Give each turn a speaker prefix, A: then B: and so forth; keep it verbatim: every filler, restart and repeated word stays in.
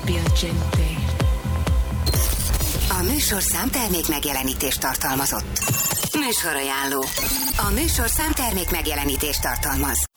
A: Spiacente.
B: A műsorszám termék megjelenítést tartalmazott. Műsorajánló. A műsorszám termék megjelenítést tartalmaz.